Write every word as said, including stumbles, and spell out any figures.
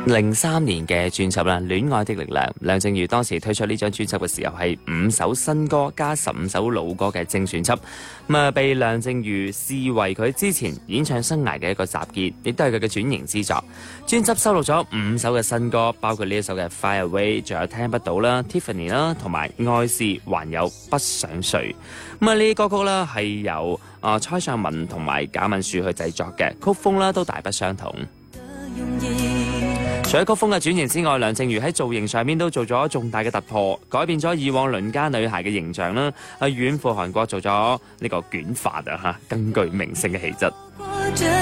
零三年嘅專輯啦，《戀愛的力量》。梁靜茹當時推出呢張專輯嘅時候係五首新歌加十五首老歌嘅精選輯，咁啊被梁靜茹視為佢之前演唱生涯嘅一個集結，亦都係佢嘅轉型之作。專輯收錄咗五首嘅新歌，包括呢一首嘅《Fire Away》，仲有聽不到啦、Tiffany 啦，同埋愛是還有不想睡。咁啊呢啲歌曲啦係由啊蔡尚文同埋賈敏樹去製作嘅，曲風啦都大不相同。除咗曲風嘅轉型之外，梁靜茹喺造型上面都做咗重大嘅突破，改變咗以往鄰家女孩嘅形象啦，去遠赴韓國做咗呢個捲髮啊，嚇，更具明星嘅氣質。